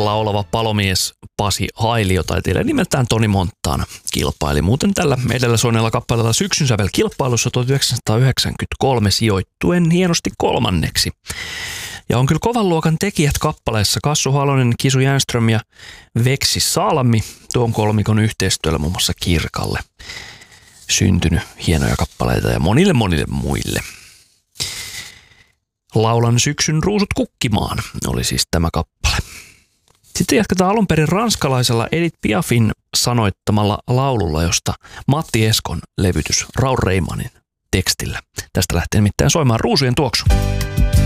laulava palomies Pasi Hailio taiteilija nimeltään Toni Montana kilpaili muuten tällä edellä soineella kappaleella Syksyn sävelkilpailussa 1993 sijoittuen hienosti 3. Ja on kyllä kovan luokan tekijät kappaleessa Kassu Halonen, Kisu Jänström ja Veksi Salmi tuon kolmikon yhteistyöllä muun muassa Kirkalle syntynyt hienoja kappaleita ja monille muille. Laulan syksyn ruusut kukkimaan oli siis tämä kappale. Sitten jatketaan alun perin ranskalaisella Edith Piafin sanoittamalla laululla, josta Matti Eskon levytys Raul Reimanin tekstillä. Tästä lähtee nimittäin soimaan Ruusujen tuoksu.